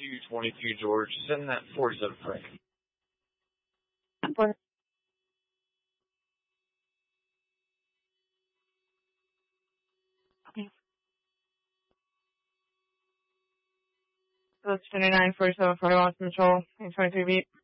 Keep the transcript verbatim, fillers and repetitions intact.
two twenty-two, George. Send that forty-seven Frank. What? Okay. So it's twenty-nine forty-seven Frank, lost control, twenty-three beat.